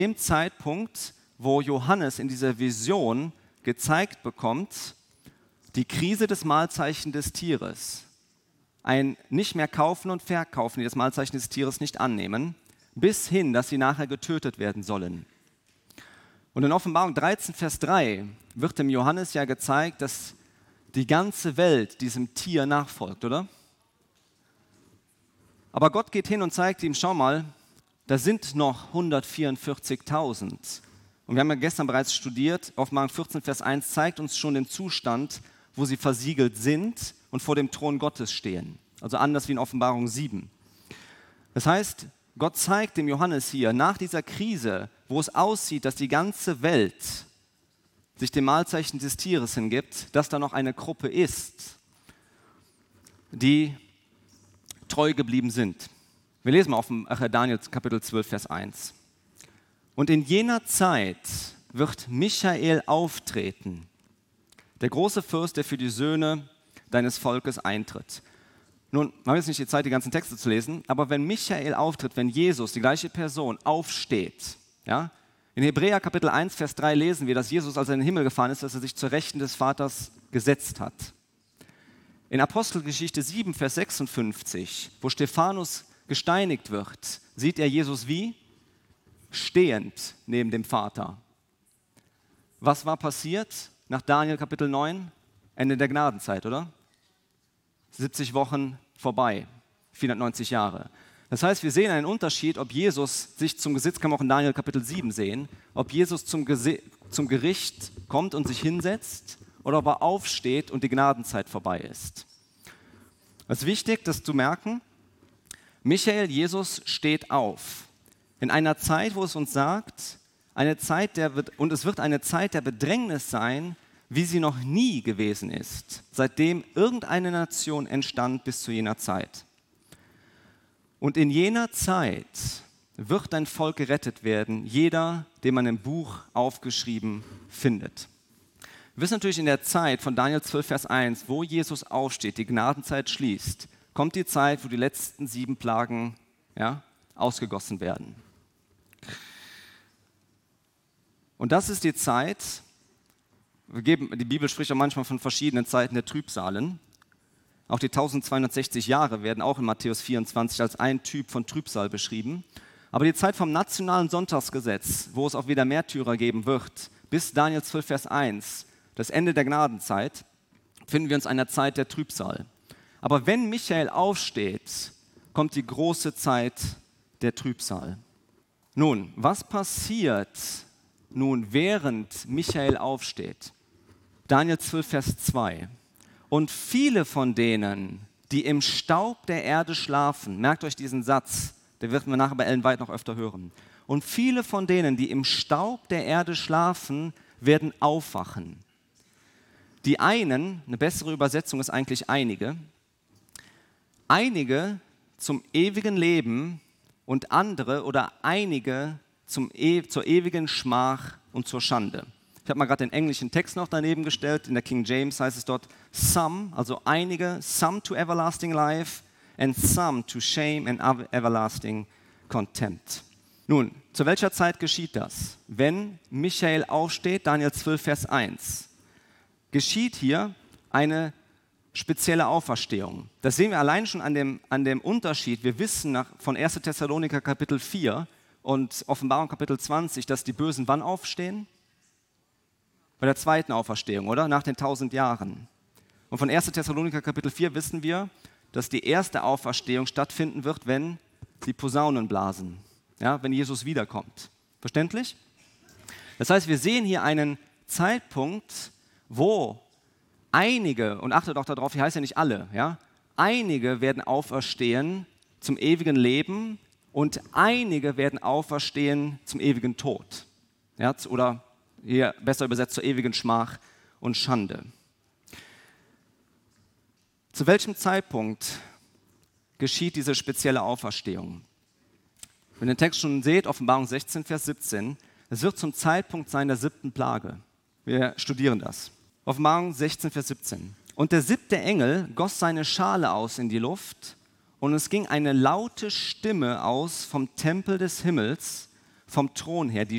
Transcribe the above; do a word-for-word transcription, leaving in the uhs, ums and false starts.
dem Zeitpunkt, wo Johannes in dieser Vision gezeigt bekommt, die Krise des Mahlzeichen des Tieres. Ein nicht mehr kaufen und verkaufen, die das Mahlzeichen des Tieres nicht annehmen, bis hin, dass sie nachher getötet werden sollen. Und in Offenbarung dreizehn, Vers drei wird dem Johannes ja gezeigt, dass die ganze Welt diesem Tier nachfolgt, oder? Aber Gott geht hin und zeigt ihm, schau mal, da sind noch hundertvierundvierzigtausend. Und wir haben ja gestern bereits studiert, Offenbarung vierzehn, Vers eins zeigt uns schon den Zustand, wo sie versiegelt sind und vor dem Thron Gottes stehen. Also anders wie in Offenbarung sieben. Das heißt, Gott zeigt dem Johannes hier, nach dieser Krise, wo es aussieht, dass die ganze Welt sich dem Mahlzeichen des Tieres hingibt, dass da noch eine Gruppe ist, die treu geblieben sind. Wir lesen mal auf dem Daniel Kapitel zwölf, Vers eins. Und in jener Zeit wird Michael auftreten, der große Fürst, der für die Söhne deines Volkes eintritt. Nun, wir haben jetzt nicht die Zeit, die ganzen Texte zu lesen, aber wenn Michael auftritt, wenn Jesus, die gleiche Person, aufsteht, ja, in Hebräer Kapitel eins, Vers drei lesen wir, dass Jesus, als er in den Himmel gefahren ist, dass er sich zur Rechten des Vaters gesetzt hat. In Apostelgeschichte sieben, Vers sechsundfünfzig, wo Stephanus gesteinigt wird, sieht er Jesus wie? Stehend neben dem Vater. Was war passiert nach Daniel Kapitel neun? Ende der Gnadenzeit, oder? siebzig Wochen vorbei, vierhundertneunzig Jahre. Das heißt, wir sehen einen Unterschied, ob Jesus sich zum Gesetz, kann man auch in Daniel Kapitel sieben sehen, ob Jesus zum, Gese- zum Gericht kommt und sich hinsetzt oder ob er aufsteht und die Gnadenzeit vorbei ist. Es ist wichtig, das zu merken. Michael, Jesus steht auf. In einer Zeit, wo es uns sagt, eine Zeit der, und es wird eine Zeit der Bedrängnis sein, wie sie noch nie gewesen ist, seitdem irgendeine Nation entstand bis zu jener Zeit. Und in jener Zeit wird ein Volk gerettet werden, jeder, den man im Buch aufgeschrieben findet. Wir wissen natürlich in der Zeit von Daniel zwölf, Vers eins, wo Jesus aufsteht, die Gnadenzeit schließt, kommt die Zeit, wo die letzten sieben Plagen ja, ausgegossen werden. Und das ist die Zeit, wir geben, die Bibel spricht auch manchmal von verschiedenen Zeiten der Trübsalen. Auch die eintausendzweihundertsechzig Jahre werden auch in Matthäus vierundzwanzig als ein Typ von Trübsal beschrieben. Aber die Zeit vom nationalen Sonntagsgesetz, wo es auch wieder Märtyrer geben wird, bis Daniel zwölf, Vers eins, das Ende der Gnadenzeit, finden wir uns in einer Zeit der Trübsal. Aber wenn Michael aufsteht, kommt die große Zeit der Trübsal. Nun, was passiert nun, während Michael aufsteht? Daniel zwölf, Vers zwei. Und viele von denen, die im Staub der Erde schlafen, merkt euch diesen Satz, den wird man nachher bei Ellen White noch öfter hören. Und viele von denen, die im Staub der Erde schlafen, werden aufwachen. Die einen, eine bessere Übersetzung ist eigentlich einige, einige zum ewigen Leben und andere oder einige zum e- zur ewigen Schmach und zur Schande. Ich habe mal gerade den englischen Text noch daneben gestellt. In der King James heißt es dort some, also einige, some to everlasting life and some to shame and everlasting contempt. Nun, zu welcher Zeit geschieht das? Wenn Michael aufsteht, Daniel zwölf, Vers eins, geschieht hier eine spezielle Auferstehung. Das sehen wir allein schon an dem, an dem Unterschied. Wir wissen nach, von erster Thessaloniker Kapitel vier und Offenbarung Kapitel zwanzig, dass die Bösen wann aufstehen? Bei der zweiten Auferstehung, oder? Nach den tausend Jahren. Und von erster Thessaloniker Kapitel vier wissen wir, dass die erste Auferstehung stattfinden wird, wenn die Posaunen blasen, ja, wenn Jesus wiederkommt. Verständlich? Das heißt, wir sehen hier einen Zeitpunkt, wo einige, und achtet auch darauf, hier heißt ja nicht alle, ja, einige werden auferstehen zum ewigen Leben und einige werden auferstehen zum ewigen Tod. Ja, oder hier besser übersetzt zur ewigen Schmach und Schande. Zu welchem Zeitpunkt geschieht diese spezielle Auferstehung? Wenn ihr den Text schon seht, Offenbarung sechzehn, Vers siebzehn, es wird zum Zeitpunkt sein der siebten Plage. Wir studieren das. Offenbarung sechzehn, Vers siebzehn. Und der siebte Engel goss seine Schale aus in die Luft und es ging eine laute Stimme aus vom Tempel des Himmels, vom Thron her. Die